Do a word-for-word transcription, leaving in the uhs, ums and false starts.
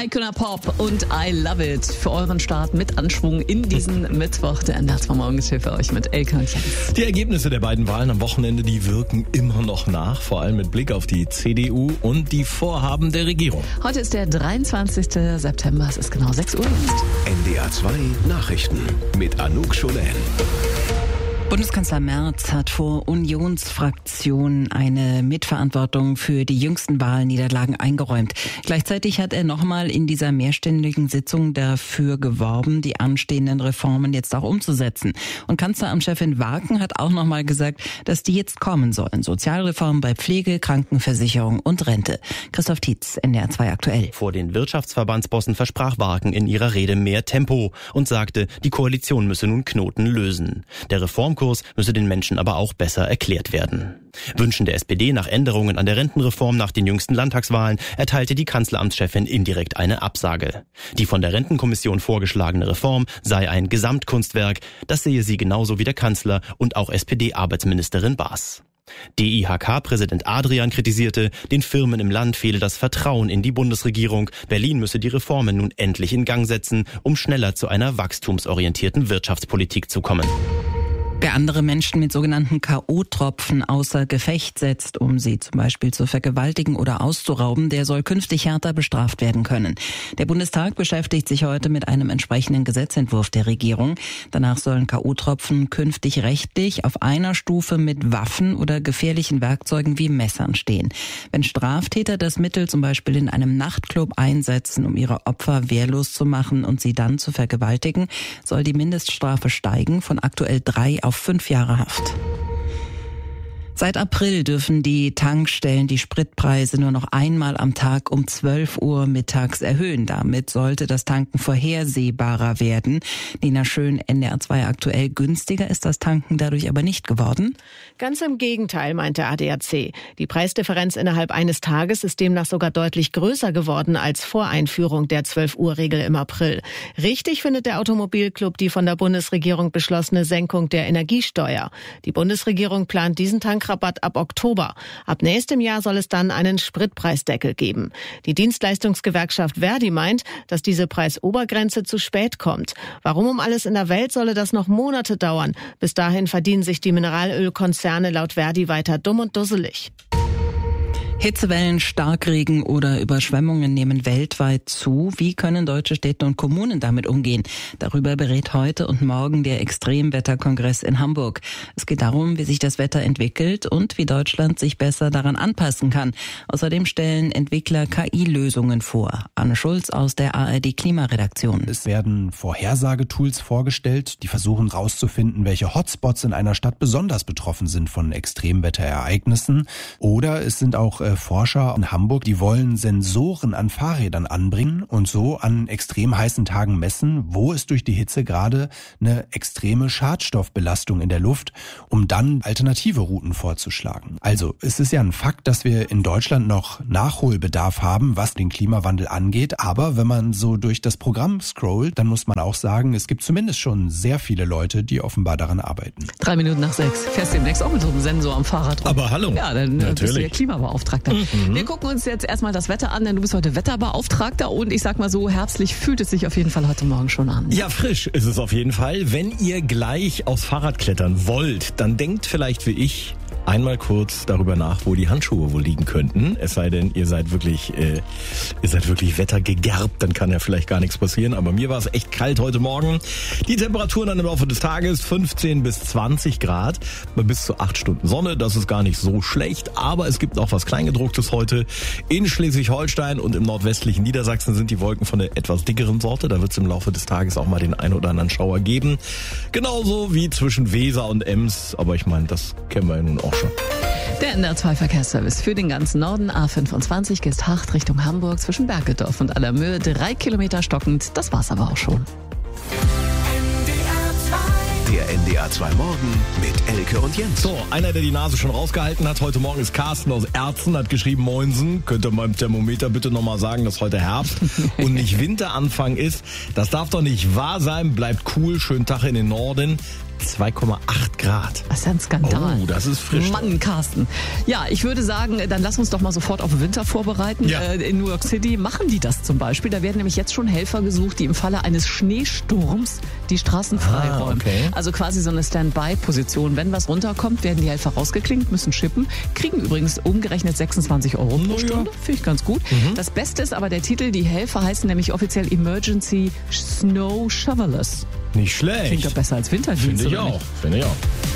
Icona Pop und I Love It für euren Start mit Anschwung in diesen Mittwoch. Der N D R zwei Morgen ist hier für euch mit Elke und Jens. Die Ergebnisse der beiden Wahlen am Wochenende, die wirken immer noch nach, vor allem mit Blick auf die C D U und die Vorhaben der Regierung. Heute ist der dreiundzwanzigster September, es ist genau sechs Uhr jetzt. N D R zwei Nachrichten mit Anouk Scholen. Bundeskanzler Merz hat vor Unionsfraktionen eine Mitverantwortung für die jüngsten Wahlniederlagen eingeräumt. Gleichzeitig hat er nochmal in dieser mehrstündigen Sitzung dafür geworben, die anstehenden Reformen jetzt auch umzusetzen. Und Kanzleramtschefin Waken hat auch nochmal gesagt, dass die jetzt kommen sollen. Sozialreformen bei Pflege, Krankenversicherung und Rente. Christoph Tietz, N D R zwei aktuell. Vor den Wirtschaftsverbandsbossen versprach Waken in ihrer Rede mehr Tempo und sagte, die Koalition müsse nun Knoten lösen. Der Reformkurs müsse den Menschen aber auch besser erklärt werden. Wünschen der S P D nach Änderungen an der Rentenreform nach den jüngsten Landtagswahlen erteilte die Kanzleramtschefin indirekt eine Absage. Die von der Rentenkommission vorgeschlagene Reform sei ein Gesamtkunstwerk, das sehe sie genauso wie der Kanzler und auch S P D-Arbeitsministerin Baas. D I H K-Präsident Adrian kritisierte, den Firmen im Land fehle das Vertrauen in die Bundesregierung. Berlin müsse die Reformen nun endlich in Gang setzen, um schneller zu einer wachstumsorientierten Wirtschaftspolitik zu kommen. Wer andere Menschen mit sogenannten K O-Tropfen außer Gefecht setzt, um sie zum Beispiel zu vergewaltigen oder auszurauben, der soll künftig härter bestraft werden können. Der Bundestag beschäftigt sich heute mit einem entsprechenden Gesetzentwurf der Regierung. Danach sollen K O-Tropfen künftig rechtlich auf einer Stufe mit Waffen oder gefährlichen Werkzeugen wie Messern stehen. Wenn Straftäter das Mittel zum Beispiel in einem Nachtclub einsetzen, um ihre Opfer wehrlos zu machen und sie dann zu vergewaltigen, soll die Mindeststrafe steigen von aktuell drei auf fünf Jahre Haft. Seit April dürfen die Tankstellen die Spritpreise nur noch einmal am Tag um zwölf Uhr mittags erhöhen. Damit sollte das Tanken vorhersehbarer werden. Nina Schön, N D R zwei aktuell. Günstiger ist das Tanken dadurch aber nicht geworden? Ganz im Gegenteil, meinte A D A C. Die Preisdifferenz innerhalb eines Tages ist demnach sogar deutlich größer geworden als vor Einführung der zwölf Uhr Regel im April. Richtig findet der Automobilclub die von der Bundesregierung beschlossene Senkung der Energiesteuer. Die Bundesregierung plant diesen Tank Rabatt ab Oktober. Ab nächstem Jahr soll es dann einen Spritpreisdeckel geben. Die Dienstleistungsgewerkschaft Verdi meint, dass diese Preisobergrenze zu spät kommt. Warum um alles in der Welt solle das noch Monate dauern? Bis dahin verdienen sich die Mineralölkonzerne laut Verdi weiter dumm und dusselig. Hitzewellen, Starkregen oder Überschwemmungen nehmen weltweit zu. Wie können deutsche Städte und Kommunen damit umgehen? Darüber berät heute und morgen der Extremwetterkongress in Hamburg. Es geht darum, wie sich das Wetter entwickelt und wie Deutschland sich besser daran anpassen kann. Außerdem stellen Entwickler K I-Lösungen vor. Anne Schulz aus der A R D-Klimaredaktion. Es werden Vorhersagetools vorgestellt, die versuchen herauszufinden, welche Hotspots in einer Stadt besonders betroffen sind von Extremwetterereignissen. Oder es sind auch äh, Forscher in Hamburg, die wollen Sensoren an Fahrrädern anbringen und so an extrem heißen Tagen messen, wo ist durch die Hitze gerade eine extreme Schadstoffbelastung in der Luft, um dann alternative Routen vorzuschlagen. Also es ist ja ein Fakt, dass wir in Deutschland noch Nachholbedarf haben, was den Klimawandel angeht, aber wenn man so durch das Programm scrollt, dann muss man auch sagen, es gibt zumindest schon sehr viele Leute, die offenbar daran arbeiten. Drei Minuten nach sechs. Fährst du demnächst auch mit so einem Sensor am Fahrrad rum? Aber hallo. Ja, dann Natürlich. bist du der Klimabeauftragter. Mhm. Wir gucken uns jetzt erstmal das Wetter an, denn du bist heute Wetterbeauftragter und ich sag mal so, herbstlich fühlt es sich auf jeden Fall heute Morgen schon an. Ja, frisch ist es auf jeden Fall. Wenn ihr gleich aufs Fahrrad klettern wollt, dann denkt vielleicht wie ich einmal kurz darüber nach, wo die Handschuhe wohl liegen könnten. Es sei denn, ihr seid wirklich, äh, ihr seid wirklich wettergegerbt, dann kann ja vielleicht gar nichts passieren. Aber mir war es echt kalt heute Morgen. Die Temperaturen dann im Laufe des Tages fünfzehn bis zwanzig Grad, bei bis zu acht Stunden Sonne. Das ist gar nicht so schlecht, aber es gibt auch was Kleingedrucktes heute. In Schleswig-Holstein und im nordwestlichen Niedersachsen sind die Wolken von der etwas dickeren Sorte. Da wird es im Laufe des Tages auch mal den ein oder anderen Schauer geben. Genauso wie zwischen Weser und Ems. Aber ich meine, das kennen wir ja nun auch schon. Der N D R zwei Verkehrsservice für den ganzen Norden. A fünfundzwanzig Geesthacht Richtung Hamburg zwischen Bergedorf und Allermöhe. Drei Kilometer stockend. Das war's aber auch schon. Der N D R zwei Morgen mit Elke und Jens. So, einer, der die Nase schon rausgehalten hat, heute Morgen ist Carsten aus Erzen, hat geschrieben, Moinsen, könnt ihr beim Thermometer bitte nochmal sagen, dass heute Herbst und nicht Winteranfang ist. Das darf doch nicht wahr sein, bleibt cool, schönen Tag in den Norden. zwei Komma acht Grad. Das ist ja ein Skandal. Oh, das ist frisch. Mann, Carsten. Ja, ich würde sagen, dann lass uns doch mal sofort auf den Winter vorbereiten. Ja. Äh, in New York City machen die das zum Beispiel. Da werden nämlich jetzt schon Helfer gesucht, die im Falle eines Schneesturms die Straßen freiräumen. Ah, okay. Also quasi so eine Standby-Position. Wenn was runterkommt, werden die Helfer rausgeklinkt, müssen schippen, kriegen übrigens umgerechnet sechsundzwanzig Euro pro ja. Stunde. Finde ich ganz gut. Mhm. Das Beste ist aber der Titel, die Helfer heißen nämlich offiziell Emergency Snow Shovelers. Nicht schlecht. Klingt doch besser als Winterdienst. Finde ich oder auch. nicht? Finde ich auch.